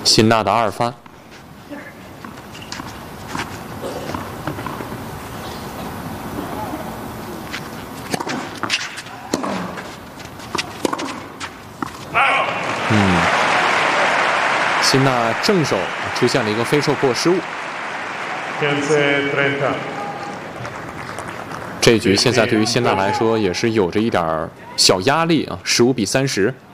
辛纳的2发。辛纳正手出现了一个飞兽破失误。这局现在对于辛纳来说也是有着一点小压力啊，15比30。